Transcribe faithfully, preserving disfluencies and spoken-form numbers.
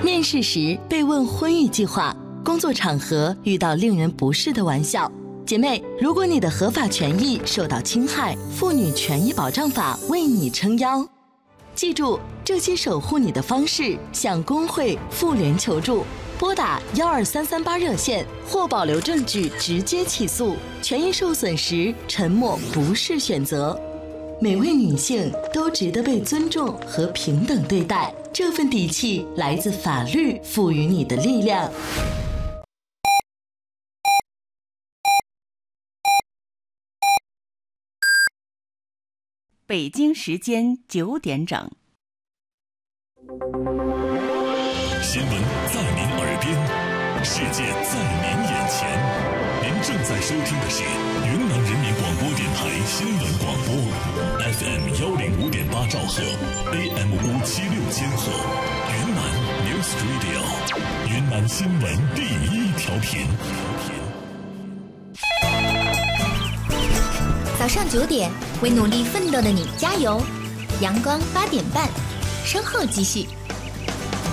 面试时被问婚育计划，工作场合遇到令人不适的玩笑。姐妹，如果你的合法权益受到侵害，妇女权益保障法为你撑腰。记住，这些守护你的方式，向工会、妇联求助，拨打幺二三三八热线或保留证据直接起诉。权益受损时，沉默不是选择。每位女性都值得被尊重和平等对待，这份底气来自法律赋予你的力量。 北京时间九点整。 新闻在您耳边，世界在您眼前。您正在收听的是云南人民广播电台新闻广播 ，F M 幺零五点八兆赫 ，A M 五七六千赫，云南 News Radio， 云南新闻第一调频。 早上九点，为努力奋斗的你加油！阳光八点半，稍后继续。